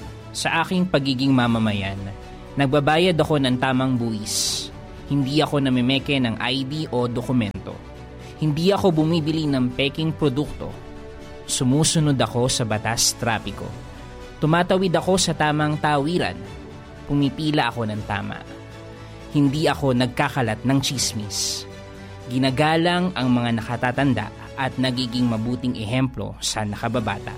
Sa aking pagiging mamamayan, nagbabayad ako ng tamang buwis. Hindi ako namimeke ng I D o dokumento. Hindi ako bumibili ng peking produkto. Sumusunod ako sa batas trapiko. Tumatawid ako sa tamang tawiran. Pumipila ako ng tama. Hindi ako nagkakalat ng chismis. Ginagalang ang mga nakatatanda at nagiging mabuting ehemplo sa nakababata.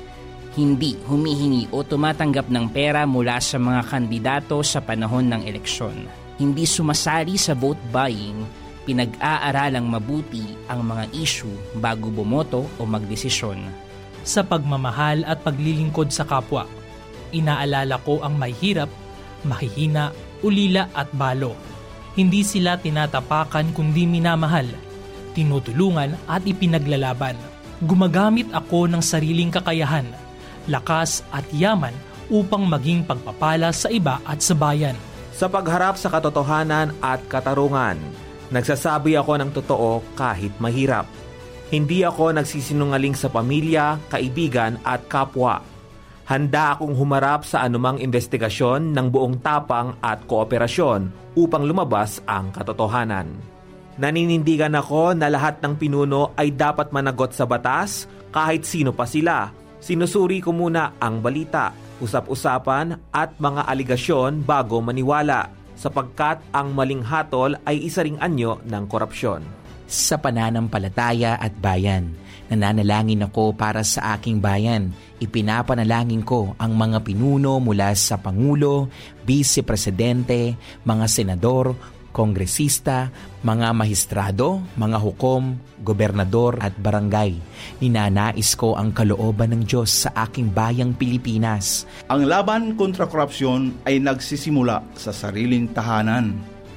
Hindi humihingi o tumatanggap ng pera mula sa mga kandidato sa panahon ng eleksyon. Hindi sumasali sa vote buying, pinag-aaralang mabuti ang mga issue bago bumoto o magdesisyon. Sa pagmamahal at paglilingkod sa kapwa, inaalala ko ang mahihirap, mahihina, ulila at balo. Hindi sila tinatapakan kundi minamahal, tinutulungan at ipinaglalaban. Gumagamit ako ng sariling kakayahan, lakas at yaman upang maging pagpapala sa iba at sa bayan. Sa pagharap sa katotohanan at katarungan, nagsasabi ako ng totoo kahit mahirap. Hindi ako nagsisinungaling sa pamilya, kaibigan at kapwa. Handa akong humarap sa anumang investigasyon ng buong tapang at kooperasyon upang lumabas ang katotohanan. Naninindigan ako na lahat ng pinuno ay dapat managot sa batas kahit sino pa sila. Sinusuri ko muna ang balita, usap-usapan at mga aligasyon bago maniwala, sapagkat ang maling hatol ay isa ring anyo ng korupsyon. Sa pananampalataya at bayan, nananalangin ako para sa aking bayan. Ipinapanalangin ko ang mga pinuno mula sa Pangulo, Vice Presidente, mga senador, kongresista, mga mahistrado, mga hukom, gobernador at barangay. Ninanais ko ang kalooban ng Diyos sa aking bayang Pilipinas. Ang laban kontra korupsyon ay nagsisimula sa sariling tahanan,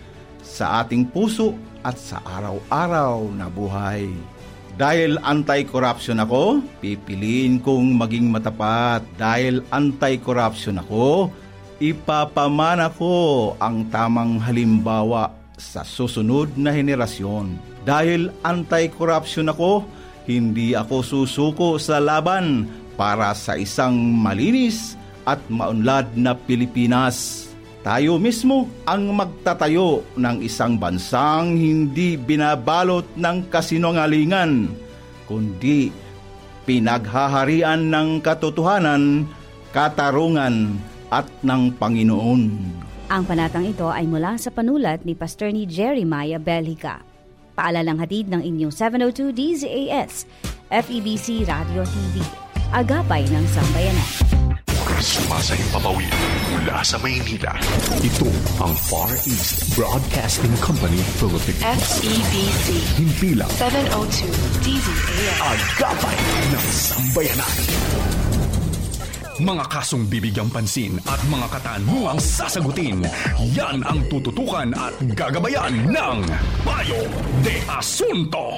sa ating puso at sa araw-araw na buhay. Dahil anti-corruption ako, pipiliin kong maging matapat. Dahil anti-corruption ako, ipapamana ko ang tamang halimbawa sa susunod na henerasyon. Dahil anti-corruption ako, hindi ako susuko sa laban para sa isang malinis at maunlad na Pilipinas. Tayo mismo ang magtatayo ng isang bansang hindi binabalot ng kasinungalingan, kundi pinaghaharian ng katotohanan, katarungan at ng Panginoon. Ang panatang ito ay mula sa panulat ni Pastor ni Jeremiah Belhica. Paalalang hatid ng inyong seven oh two D Z A S, F E B C Radio T V. Agapay ng Sambayanan. Sumasayang papawid mula sa Maynila. Ito ang Far East Broadcasting Company Philippines. F E B C. Himpilang seven oh two D Z A S. Agapay ng Sambayanan. Mga kasong bibigyang pansin at mga katanungang sasagutin, yan ang tututukan at gagabayan ng Payo de Asunto.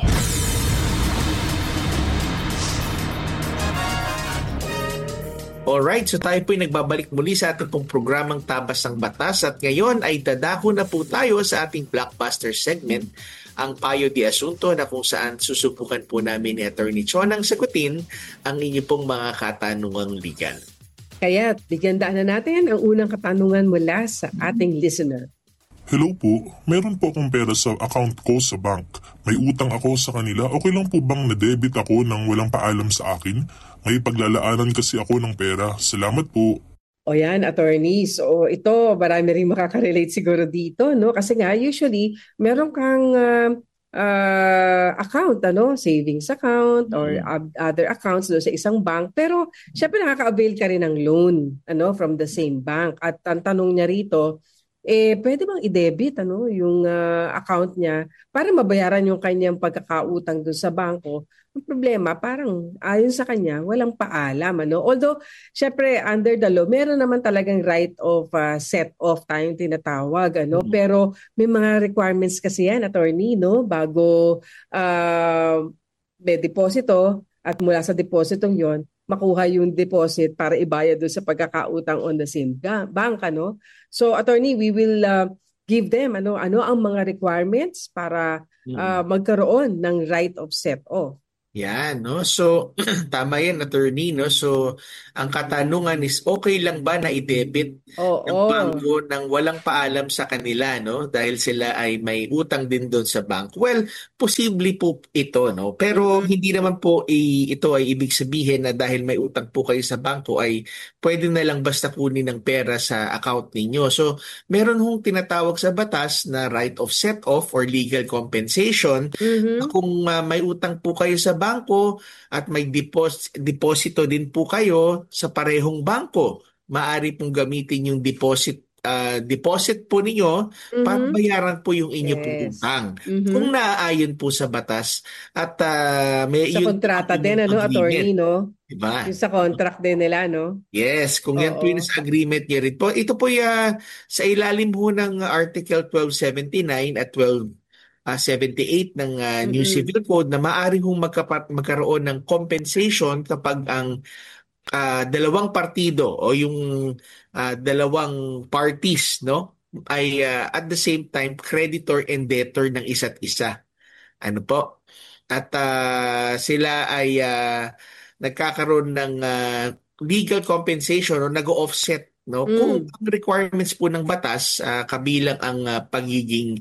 Alright, so tayo po'y nagbabalik muli sa ating pong programang Tabas ng Batas at ngayon ay dadako na po tayo sa ating blockbuster segment, ang Payo de Asunto, na kung saan susubukan po namin ni Attorney Chonang sagutin ang inyo pong mga katanungang legal. Kaya bigyan daan na natin ang unang katanungan mula sa ating listener. Hello po, meron po akong pera sa account ko sa bank. May utang ako sa kanila. Okay lang po bang na-debit ako nang walang paalam sa akin? May paglalaanan kasi ako ng pera. Salamat po. O yan, attorney. So ito, marami rin makakarelate siguro dito, no? Kasi nga, usually, meron kang uh, uh, account, ano? Savings account or uh, other accounts do sa isang bank. Pero, syempre nakaka-avail ka rin ng loan, ano? From the same bank. At ang tanong niya rito, eh pwede bang i-debit ano yung uh, account niya para mabayaran yung kanyang pagkakautang dun sa bangko. Ang problema, parang ayon sa kanya, walang paalam ano. Although syempre under the law, meron naman talagang right of uh, set off tayong tinatawag ano, mm-hmm. pero may mga requirements kasi yan, attorney, no, bago uh, may deposito at mula sa depositong yon makuha yung deposit para ibayad doon sa pagkakautang on the same bank ano. So attorney, we will uh, give them ano ano ang mga requirements para uh, magkaroon ng right of set off. Yan, no? So, tama yan, attorney, no? So, ang katanungan is, okay lang ba na i-debit oh, ng oh. bangko nang walang paalam sa kanila, no? Dahil sila ay may utang din doon sa bank. Well, posible po ito, no? Pero mm-hmm. hindi naman po i- ito ay ibig sabihin na dahil may utang po kayo sa bangko ay pwede na lang basta kunin ng pera sa account ninyo. So, meron hong tinatawag sa batas na right of set-off or legal compensation. Mm-hmm. Kung uh, may utang po kayo sa bangko at may depos- deposito din po kayo sa parehong bangko, maaari pong gamitin yung deposit uh, deposit po ninyo mm-hmm. para bayaran po yung inyo yes. pong utang. Mm-hmm. Kung naaayon po sa batas at uh, may sa yung kontrata din ano attorney no? Diba? Yung sa contract din nila no? Yes, kung yan Oo. po yung sa agreement niya rin po. Ito po uh, sa ilalim po ng Article twelve seventy-nine at twelve Uh, seventy-eight ng uh, New mm-hmm. Civil Code na maaaring hong magkapat, magkaroon ng compensation kapag ang uh, dalawang partido o yung uh, dalawang parties no ay uh, at the same time creditor and debtor ng isa't isa. Ano po? At uh, sila ay uh, nagkakaroon ng uh, legal compensation o nag-offset no mm. kung ang requirements po ng batas uh, kabilang ang uh, pagiging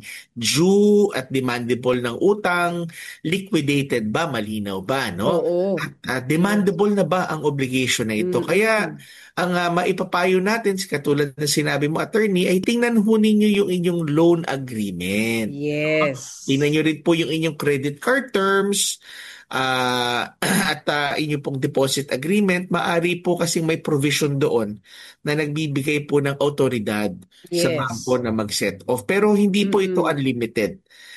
due at demandable ng utang, liquidated ba, malinaw ba no Oo. at uh, demandable na ba ang obligation na ito. Mm. Kaya ang uh, maipapayo natin katulad ng sinabi mo attorney ay tingnan ho ninyo yung inyong loan agreement. Yes. Tingnan niyo rin po yung inyong credit card terms. Uh, at uh, inyo pong deposit agreement, maaari po kasing may provision doon na nagbibigay po ng autoridad yes. sa bangko na mag-set off. Pero hindi po mm-hmm. ito unlimited.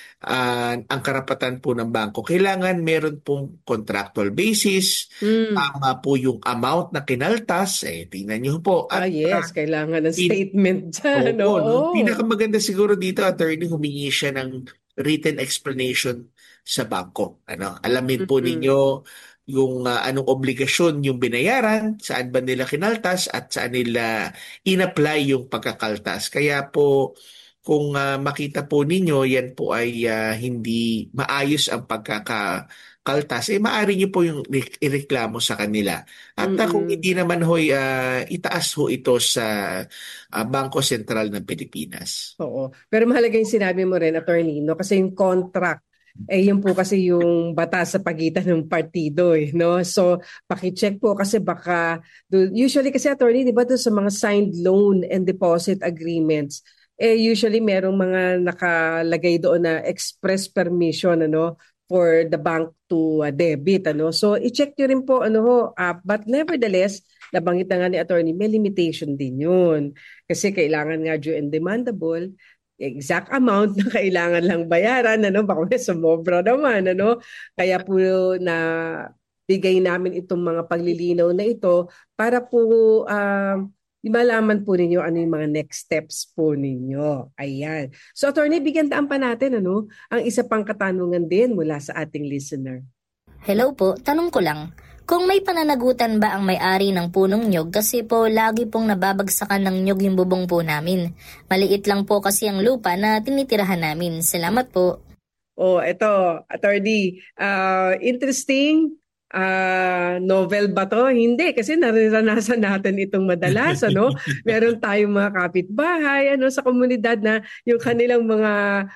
Uh, ang karapatan po ng bangko, kailangan meron pong contractual basis, mm. tama po yung amount na kinaltas, eh, tingnan nyo po. At, ah yes, uh, kailangan ng statement dyan. Oo, no? no? Pinakamaganda siguro dito, attorney, humingi siya ng written explanation sa bangko. Ano, alamin po mm-hmm. ninyo yung uh, anong obligasyon yung binayaran, saan ba nila kinaltas at saan nila in-apply yung pagkakaltas. Kaya po kung uh, makita po ninyo yan po ay uh, hindi maayos ang pagkakakaltas, eh maaari niyo po yung ireklamo sa kanila. At mm-hmm. uh, kung hindi naman hoy uh, itaas ho ito sa uh, Bangko Sentral ng Pilipinas. Oo. Pero mahalaga yung sinabi mo rin, attorney, no? Kasi yung contract eh yun po kasi yung batas sa pagitan ng partido eh, no? So paki-check po kasi baka usually kasi attorney, di ba, doon sa mga signed loan and deposit agreements, eh usually merong mga nakalagay doon na express permission ano for the bank to uh, debit ano. So i-check niyo rin po ano ho, uh, but nevertheless, nabanggit na nga ni attorney, may limitation din yun. Kasi kailangan nga due and demandable, exact amount na kailangan lang bayaran, ano, baka may sumobra naman, ano. Kaya po na bigay namin itong mga paglilinaw na ito para po uh, malaman po ninyo ano yung mga next steps po ninyo. Ayan. So attorney, bigyan daan pa natin ano, ang isa pang katanungan din mula sa ating listener. Hello po, tanong ko lang. Kung may pananagutan ba ang may-ari ng punong nyog kasi po lagi pong nababagsakan ng nyog yung bubong po namin. Maliit lang po kasi ang lupa na tinitirahan namin. Salamat po. Oh, eto, attorney. Uh, interesting. Uh, novel ba to? Hindi, kasi naranasan natin itong madalas. Ano? Meron tayong mga kapitbahay ano, sa komunidad na yung kanilang mga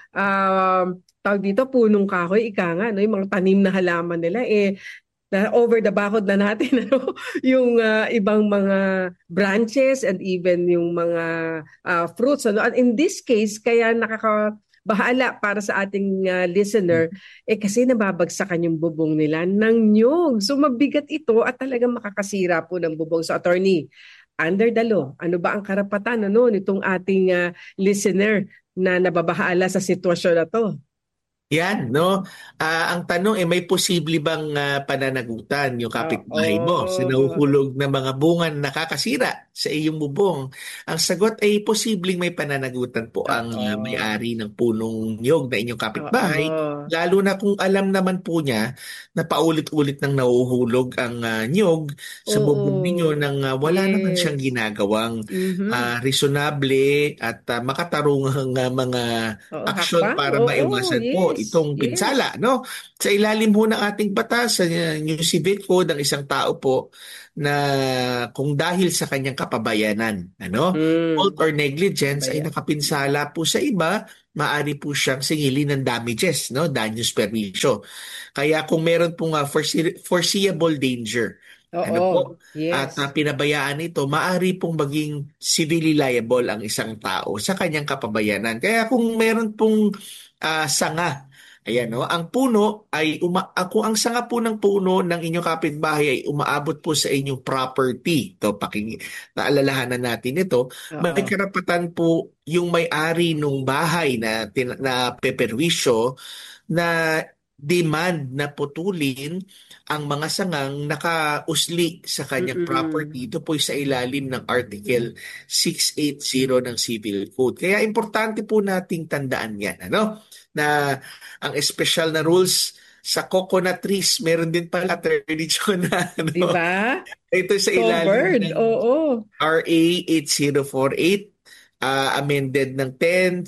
uh, tawag dito, punong kahoy, ika nga, no? Yung mga tanim na halaman nila, eh, na over the bakod na natin ano yung uh, ibang mga branches and even yung mga uh, fruits ano. And in this case kaya nakakabahala para sa ating uh, listener eh kasi nababagsakan yung bubong nila ng nyog. So mabigat ito at talagang makakasira po ng bubong. So attorney, under the law. Ano ba ang karapatan ano nitong ating uh, listener na nababahala sa sitwasyon na to? Yan, no? Uh, ang tanong, eh, may posible bang uh, pananagutan yung kapitbahay mo sa nahuhulog na mga bunga na nakakasira sa iyong bubong? Ang sagot ay posibleng may pananagutan po ang uh, may-ari ng punong niyog na inyong kapitbahay. Uh-oh. Lalo na kung alam naman po niya na paulit-ulit nang nahuhulog ang uh, niyog sa Uh-oh. bubong ninyo nang uh, wala yes. naman siyang ginagawang mm-hmm. uh, reasonable at uh, makatarungang uh, mga Uh-oh. action para Uh-oh. maiwasan yes. po itong pinsala, yes. no? Sa ilalim ho ng ating batas, sa New Civic Code, ang isang tao po na kung dahil sa kanyang kapabayanan, ano, mm. fault or negligence Bayan. ay nakapinsala po sa iba, maaari po siyang singilin ng damages, no? Daños perwisyo. Kaya kung meron pong uh, forese- foreseeable danger, Oo, ano po, yes. at uh, pinabayaan ito, maaari pong maging civilly liable ang isang tao sa kanyang kapabayanan. Kaya kung meron pong uh, sanga, ayan, no? Ang puno ay, uma- kung ang sanga po ng puno ng inyong kapitbahay ay umaabot po sa inyong property, ito, paking, naalalahanan natin ito, Uh-oh. may karapatan po yung may-ari ng bahay na, tin- na peperwisyo na demand na putulin ang mga sangang nakausli sa kanyang Mm-mm. property. Ito po sa ilalim ng Article six eighty ng Civil Code. Kaya importante po nating tandaan yan, ano? Na ang special na rules sa coconut trees, meron din pala Attorney John na, ano? Diba? Ito sa ilalim ng Oo. R A eighty forty-eight, uh, amended ng ten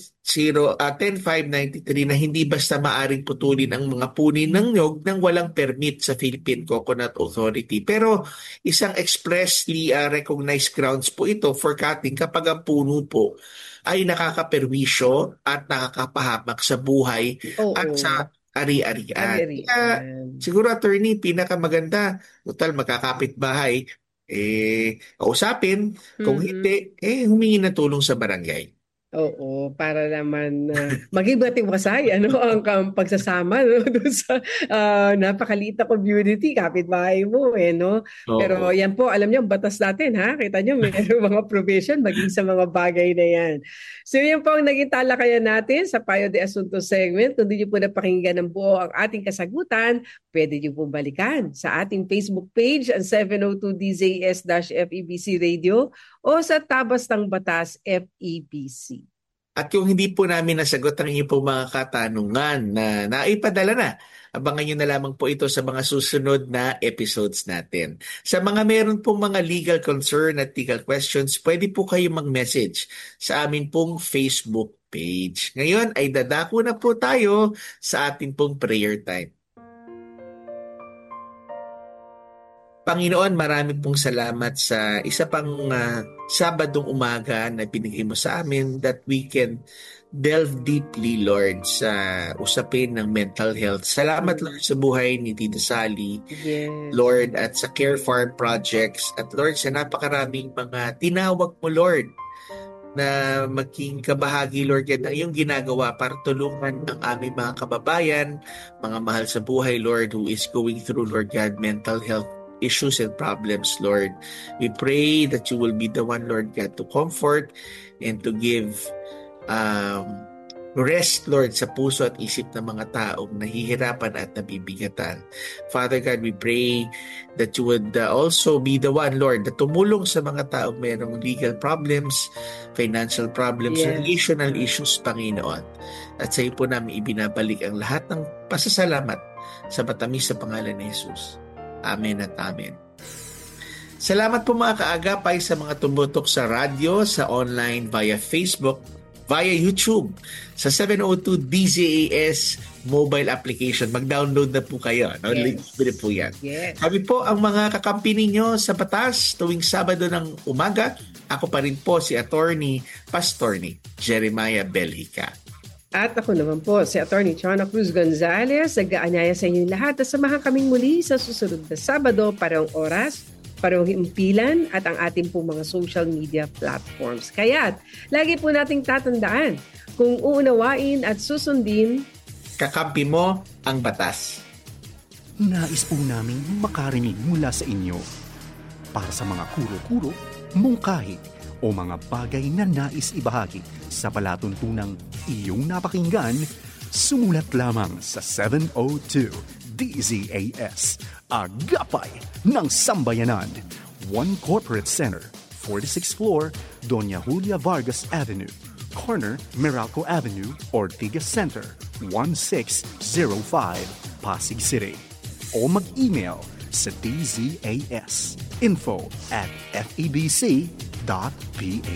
five ninety-three na hindi basta maaring putulin ang mga punin ng nyog nang walang permit sa Philippine Coconut Authority. Pero isang expressly uh, recognized grounds po ito for cutting kapag ang puno po ay nakakaperwisyo at nakakapahamak sa buhay Oo. at sa ari-arian. Ari-arian. Kaya siguro, attorney, pinakamaganda, total magkakapit bahay, eh, kausapin. Kung mm-hmm. hindi, eh, humingi na tulong sa barangay. Oo, para naman uh, maging batiwasay ano ang um, pagsasama no doon sa uh, napakaliit na community, kapitbahay mo eh no. Oo. Pero yan po, alam niyo, batas natin ha. Kita niyo mayroong mga provision maging sa mga bagay na yan. So yan po ang naging talakayan natin sa Payo de Asunto segment. Kung di niyo po napakinggan ng buo ang ating kasagutan, pwede niyo po balikan sa ating Facebook page ang seven oh two D Z S F E B C Radio o sa Tabas ng Batas F E B C. At kung hindi po namin nasagot ang inyong po mga katanungan na naipadala na, abangan nyo na lamang po ito sa mga susunod na episodes natin. Sa mga meron pong mga legal concern at legal questions, pwede po kayo mag-message sa amin pong Facebook page. Ngayon ay dadako na po tayo sa ating pong prayer time. Panginoon, marami pong salamat sa isa pang uh, Sabadong umaga na binigay mo sa amin that we can delve deeply, Lord, sa usapin ng mental health. Salamat, Lord, sa buhay ni Tita Sally, yes. Lord, at sa Care Farm Projects, at Lord, sa napakaraming mga tinawag mo, Lord, na maging kabahagi, Lord, yan ang iyong ginagawa para tulungan ang aming mga kababayan, mga mahal sa buhay, Lord, who is going through, Lord God, mental health issues and problems, Lord. We pray that you will be the one, Lord God, to comfort and to give um, rest, Lord, sa puso at isip ng mga taong nahihirapan at nabibigatan. Father God, we pray that you would uh, also be the one, Lord, na tumulong sa mga taong mayroong legal problems, financial problems, yes. relational issues, Panginoon. At sa iyo po namin ibinabalik ang lahat ng pasasalamat sa matamis sa pangalan ni Jesus. Amen at amen. Salamat po mga kaagapay sa mga tumutok sa radyo, sa online, via Facebook, via YouTube, sa seven oh two D Z A S mobile application. Mag-download na po kayo. No? Yes. Libre po yan. Yes. Kami po ang mga kakampi ninyo sa batas tuwing Sabado ng umaga. Ako pa rin po si Attorney Pastorny Jeremiah Belhica. At ako naman po, si Attorney Chona Cruz Gonzalez, nag-aanyaya sa inyong lahat at samahan kaming muli sa susunod na Sabado, parehong oras, parehong himpilan at ang ating pong mga social media platforms. Kaya't, lagi po nating tatandaan, kung uunawain at susundin, kakampi mo ang batas. Nais po namin makarinig mula sa inyo. Para sa mga kuro-kuro, mungkahi o mga bagay na nais ibahagi sa palatuntunang iyong napakinggan, sumulat lamang sa seven oh two D Z A S, Agapay ng Sambayanan, One Corporate Center, forty-sixth floor, Doña Julia Vargas Avenue, corner Meralco Avenue, Ortigas Center, one six zero five, Pasig City. O mag-email sa dzas info at f e b c dot p h.